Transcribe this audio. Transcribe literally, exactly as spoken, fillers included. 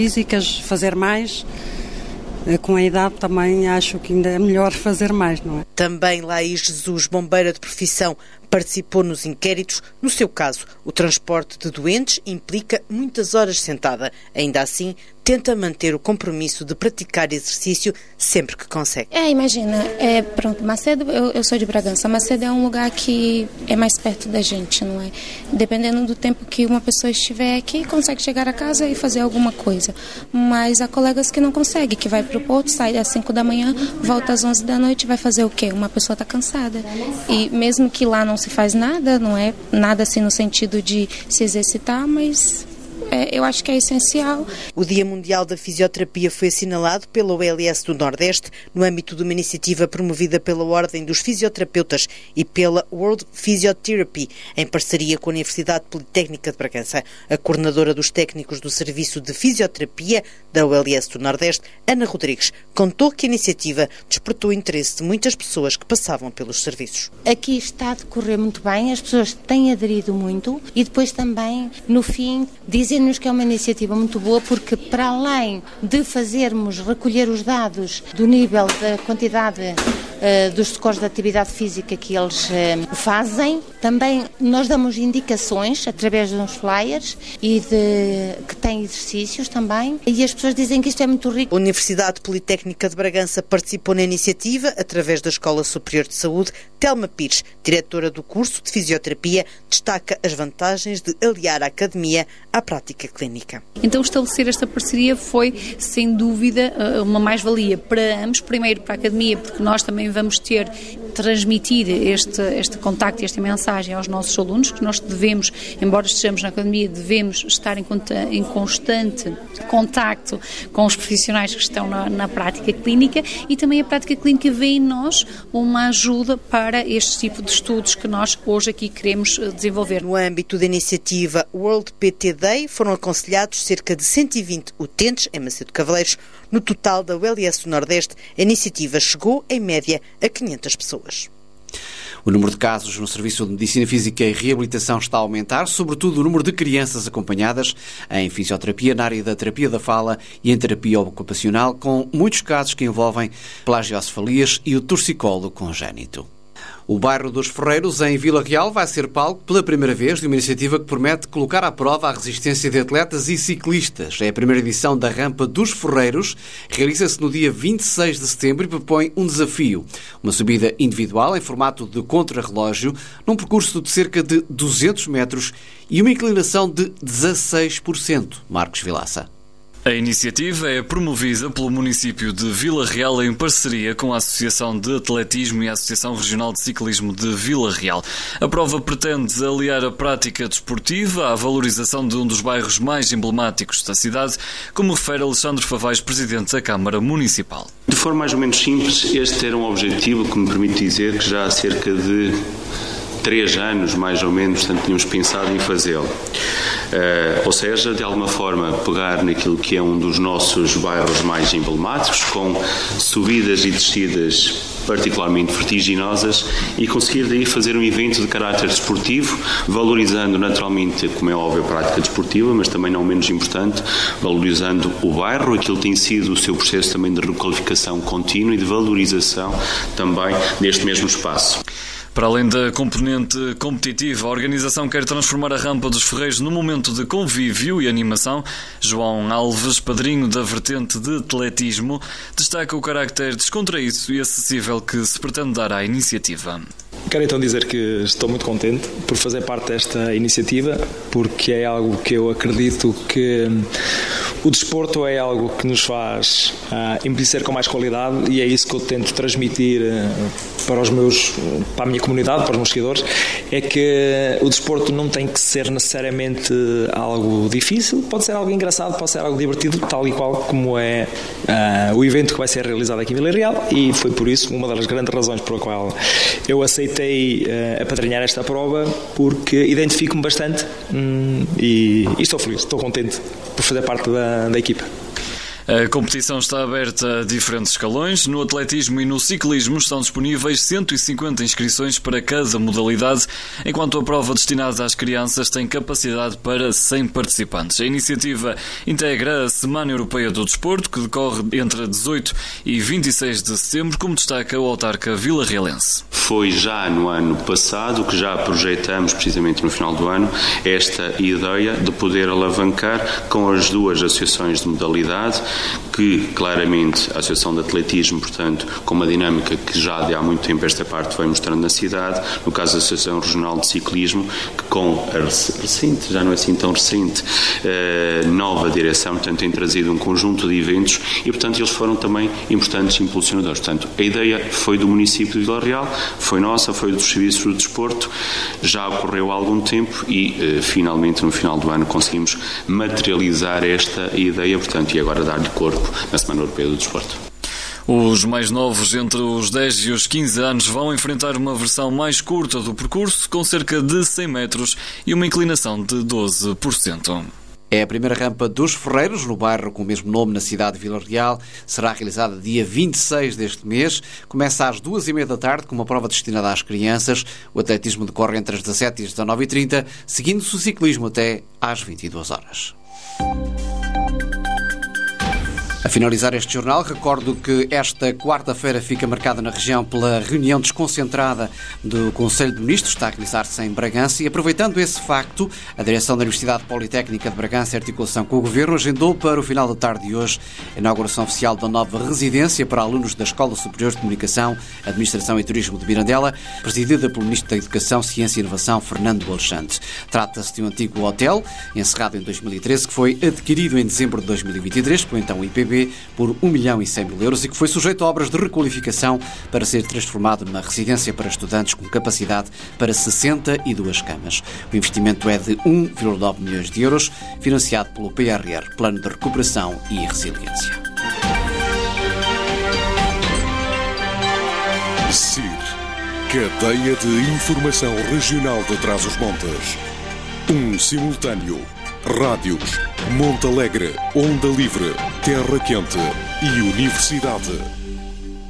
físicas, fazer mais. Com a idade também acho que ainda é melhor fazer mais, não é? Também Laís Jesus, bombeira de profissão, participou nos inquéritos. No seu caso, o transporte de doentes implica muitas horas sentada. Ainda assim, tenta manter o compromisso de praticar exercício sempre que consegue. É, imagina, é, pronto, Macedo, eu, eu sou de Bragança, Macedo é um lugar que é mais perto da gente, não é? Dependendo do tempo que uma pessoa estiver aqui, consegue chegar a casa e fazer alguma coisa. Mas há colegas que não conseguem, que vai para o Porto, sai às cinco da manhã, volta às onze da noite, vai fazer o quê? Uma pessoa está cansada. E mesmo que lá não se faz nada, não é nada assim no sentido de se exercitar, mas é, eu acho que é essencial. O Dia Mundial da Fisioterapia foi assinalado pela O L S do Nordeste no âmbito de uma iniciativa promovida pela Ordem dos Fisioterapeutas e pela World Physiotherapy, em parceria com a Universidade Politécnica de Bragança. A coordenadora dos técnicos do Serviço de Fisioterapia da O L S do Nordeste, Ana Rodrigues, contou que a iniciativa despertou o interesse de muitas pessoas que passavam pelos serviços. Aqui está a decorrer muito bem, as pessoas têm aderido muito e depois também, no fim, dizem nos que é uma iniciativa muito boa porque, para além de fazermos recolher os dados do nível da quantidade uh, dos scores de atividade física que eles uh, fazem, também nós damos indicações através de uns flyers e de, que têm exercícios também, e as pessoas dizem que isto é muito rico. A Universidade Politécnica de Bragança participou na iniciativa através da Escola Superior de Saúde. Telma Pires, diretora do curso de Fisioterapia, destaca as vantagens de aliar a academia à prática clínica. Então, estabelecer esta parceria foi, sem dúvida, uma mais-valia para ambos. Primeiro, para a academia, porque nós também vamos ter, transmitir este, este contacto e esta mensagem aos nossos alunos, que nós devemos, embora estejamos na academia, devemos estar em, em constante contacto com os profissionais que estão na, na prática clínica, e também a prática clínica vê em nós uma ajuda para este tipo de estudos que nós hoje aqui queremos desenvolver. No âmbito da iniciativa World P T Day, foram aconselhados cerca de cento e vinte utentes em Macedo Cavaleiros. No total da O L S do Nordeste, a iniciativa chegou, em média, a quinhentas pessoas. O número de casos no Serviço de Medicina Física e Reabilitação está a aumentar, sobretudo o número de crianças acompanhadas em fisioterapia, na área da terapia da fala e em terapia ocupacional, com muitos casos que envolvem plagiocefalias e o torcicolo congénito. O bairro dos Ferreiros, em Vila Real, vai ser palco pela primeira vez de uma iniciativa que promete colocar à prova a resistência de atletas e ciclistas. É a primeira edição da Rampa dos Ferreiros. Realiza-se no dia vinte e seis de setembro e propõe um desafio. Uma subida individual em formato de contrarrelógio, num percurso de cerca de duzentos metros e uma inclinação de dezasseis por cento. Marcos Vilaça. A iniciativa é promovida pelo município de Vila Real em parceria com a Associação de Atletismo e a Associação Regional de Ciclismo de Vila Real. A prova pretende aliar a prática desportiva à valorização de um dos bairros mais emblemáticos da cidade, como refere Alexandre Favais, presidente da Câmara Municipal. De forma mais ou menos simples, este era um objetivo que me permite dizer que já há cerca de três anos, mais ou menos, portanto, tínhamos pensado em fazê-lo. Uh, ou seja, de alguma forma, pegar naquilo que é um dos nossos bairros mais emblemáticos, com subidas e descidas particularmente vertiginosas, e conseguir daí fazer um evento de caráter desportivo, valorizando naturalmente, como é óbvio, a prática desportiva, mas também não menos importante, valorizando o bairro, aquilo que tem sido o seu processo também de requalificação contínua e de valorização também deste mesmo espaço. Para além da componente competitiva, a organização quer transformar a Rampa dos Ferreiros num momento de convívio e animação. João Alves, padrinho da vertente de atletismo, destaca o carácter descontraído e acessível que se pretende dar à iniciativa. Quero então dizer que estou muito contente por fazer parte desta iniciativa, porque é algo que eu acredito que o desporto é algo que nos faz uh, envelhecer com mais qualidade, e é isso que eu tento transmitir uh, para os meus, para a minha comunidade, para os meus seguidores, é que o desporto não tem que ser necessariamente algo difícil, pode ser algo engraçado, pode ser algo divertido, tal e qual como é uh, o evento que vai ser realizado aqui em Vila Real, e foi por isso uma das grandes razões pela qual eu aceitei uh, apadrinhar esta prova, porque identifico-me bastante hum, e, e estou feliz, estou contente por fazer parte da, da equipa. A competição está aberta a diferentes escalões. No atletismo e no ciclismo estão disponíveis cento e cinquenta inscrições para cada modalidade, enquanto a prova destinada às crianças tem capacidade para cem participantes. A iniciativa integra a Semana Europeia do Desporto, que decorre entre dezoito e vinte e seis de setembro, como destaca o autarca vilarrealense. Foi já no ano passado que já projetamos, precisamente no final do ano, esta ideia de poder alavancar com as duas associações de modalidade, que claramente a Associação de Atletismo, portanto, com uma dinâmica que já de há muito tempo esta parte vai mostrando na cidade, no caso da Associação Regional de Ciclismo, que com a recente, já não é assim tão recente, eh, nova direção, portanto, tem trazido um conjunto de eventos e, portanto, eles foram também importantes impulsionadores. Portanto, a ideia foi do município de Vila Real, foi nossa, foi dos serviços do desporto, já ocorreu há algum tempo e, eh, finalmente, no final do ano, conseguimos materializar esta ideia, portanto, e agora dar-lhe corpo na Semana Europeia do Desporto. Os mais novos, entre os dez e os quinze anos, vão enfrentar uma versão mais curta do percurso, com cerca de cem metros e uma inclinação de doze por cento. É a primeira rampa dos Ferreiros, no bairro com o mesmo nome na cidade de Vila Real. Será realizada dia vinte e seis deste mês. Começa às duas e meia da tarde, com uma prova destinada às crianças. O atletismo decorre entre as dezassete e as dezanove e trinta, seguindo-se o ciclismo até às vinte e duas horas. A finalizar este jornal, recordo que esta quarta-feira fica marcada na região pela reunião desconcentrada do Conselho de Ministros, está a realizar-se em Bragança, e aproveitando esse facto, a direção da Universidade Politécnica de Bragança, em articulação com o Governo, agendou para o final da tarde de hoje a inauguração oficial da nova residência para alunos da Escola Superior de Comunicação, Administração e Turismo de Mirandela, presidida pelo Ministro da Educação, Ciência e Inovação, Fernando Alexandre. Trata-se de um antigo hotel, encerrado em dois mil e treze, que foi adquirido em dezembro de dois mil e vinte e três pelo então I P B por um milhão e cem mil euros e que foi sujeito a obras de requalificação para ser transformado numa residência para estudantes com capacidade para sessenta e duas camas. O investimento é de um vírgula nove milhões de euros, financiado pelo P R R, Plano de Recuperação e Resiliência. S I R, Cadeia de Informação Regional de Trás-os-Montes. Um simultâneo. Rádios, Monte Alegre, Onda Livre, Terra Quente e Universidade.